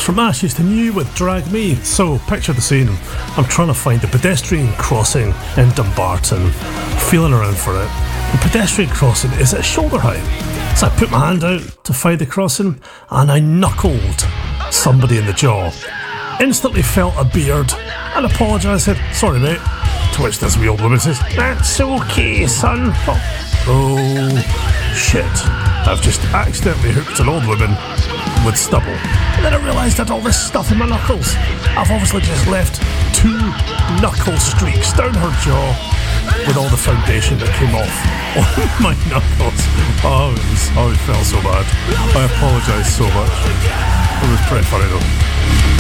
From Ashes to New with Drag Me. So, picture the scene. I'm trying to find the pedestrian crossing in Dumbarton. Feeling around for it. The pedestrian crossing is at shoulder height. So I put my hand out to find the crossing and I knuckled somebody in the jaw. Instantly felt a beard and apologised, said, "Sorry mate." To which this wee old woman says, "That's okay, son." Oh, shit. I've just accidentally hooked an old woman with stubble. And then I realised I had all this stuff in my knuckles. I've obviously just left 2 knuckle streaks down her jaw with all the foundation that came off on my knuckles. Oh, it felt so bad. I apologise so much. It was pretty funny though.